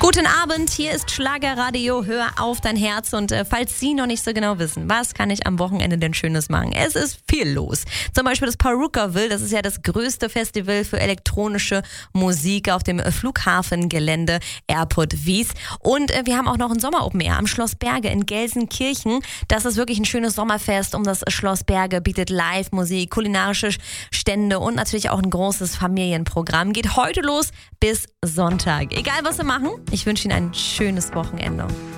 Guten Abend, hier ist Schlagerradio, hör auf dein Herz und falls Sie noch nicht so genau wissen, was kann ich am Wochenende denn Schönes machen? Es ist viel los. Zum Beispiel das Perukaville, das ist ja das größte Festival für elektronische Musik auf dem Flughafengelände Airport Wies. Und wir haben auch noch ein Sommer-Open Air am Schloss Berge in Gelsenkirchen. Das ist wirklich ein schönes Sommerfest um das Schloss Berge, bietet Live-Musik, kulinarische Stände und natürlich auch ein großes Familienprogramm. Geht heute los bis Sonntag. Egal was wir machen, ich wünsche Ihnen ein schönes Wochenende.